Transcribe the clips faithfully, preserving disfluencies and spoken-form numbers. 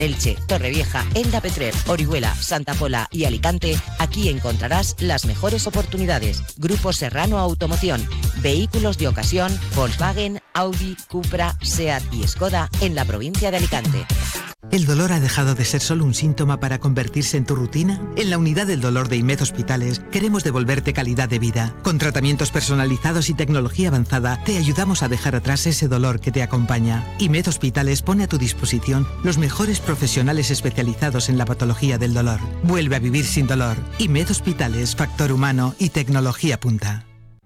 Elche, Torrevieja, Elda Petrer, Orihuela, Santa Pola y Alicante, aquí encontrarás las mejores oportunidades. Grupo Serrano Automoción, vehículos de ocasión, Volkswagen, Audi, Cupra, Seat y Skoda en la provincia de Alicante. ¿El dolor ha dejado de ser solo un síntoma para convertirse en tu rutina? En la unidad del dolor de IMED Hospitales queremos devolverte calidad de vida. Con tratamientos personalizados y tecnología avanzada te ayudamos a dejar atrás ese dolor que te acompaña. IMED Hospitales pone a tu disposición los mejores profesionales especializados en la patología del dolor. Vuelve a vivir sin dolor. IMED Hospitales, factor humano y tecnología punta.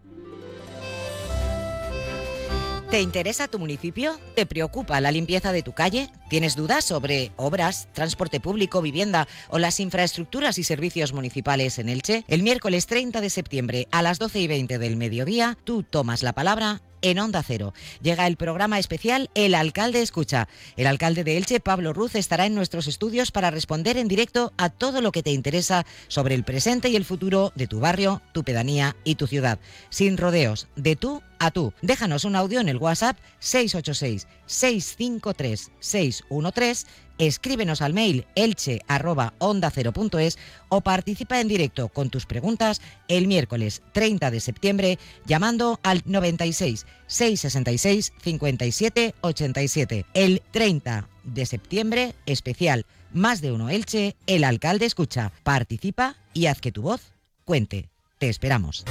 ¿Te interesa tu municipio? ¿Te preocupa la limpieza de tu calle? ¿Tienes dudas sobre obras, transporte público, vivienda o las infraestructuras y servicios municipales en Elche? El miércoles treinta de septiembre a las doce y veinte del mediodía, tú tomas la palabra en Onda Cero. Llega el programa especial El Alcalde Escucha. El alcalde de Elche, Pablo Ruz, estará en nuestros estudios para responder en directo a todo lo que te interesa sobre el presente y el futuro de tu barrio, tu pedanía y tu ciudad. Sin rodeos, de tú a tú. Déjanos un audio en el WhatsApp seis ocho seis, seis cinco tres, seis uno tres, escríbenos al mail elche arroba onda cero punto es o participa en directo con tus preguntas el miércoles treinta de septiembre llamando al noventa y seis, seiscientos sesenta y seis, cincuenta y siete ochenta y siete. El treinta de septiembre, especial Más de Uno Elche, El Alcalde Escucha. Participa y haz que tu voz cuente. Te esperamos.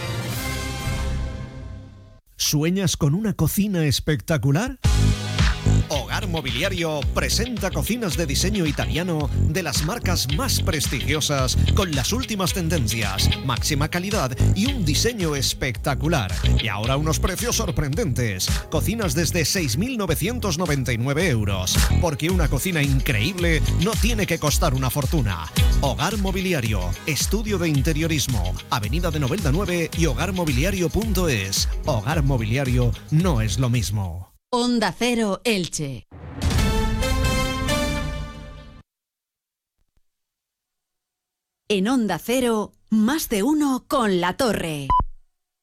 ¿Sueñas con una cocina espectacular? Hogar Mobiliario presenta cocinas de diseño italiano de las marcas más prestigiosas con las últimas tendencias, máxima calidad y un diseño espectacular. Y ahora unos precios sorprendentes. Cocinas desde seis mil novecientos noventa y nueve euros. Porque una cocina increíble no tiene que costar una fortuna. Hogar Mobiliario, estudio de interiorismo, Avenida de Novelda nueve y hogar mobiliario punto es. Hogar Mobiliario no es lo mismo. Onda Cero Elche. En Onda Cero, más de uno con La Torre.